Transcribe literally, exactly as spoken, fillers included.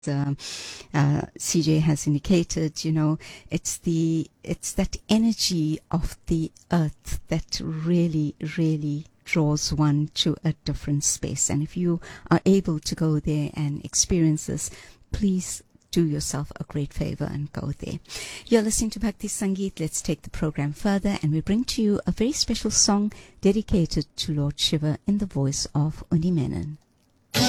um, uh, C J has indicated, you know, it's the it's that energy of the earth that really, really draws one to a different space. And if you are able to go there and experience this, please do yourself a great favor and go there. You're listening to Bhakti Sangeet. Let's take the program further, and we bring to you a very special song dedicated to Lord Shiva in the voice of Uni Menon.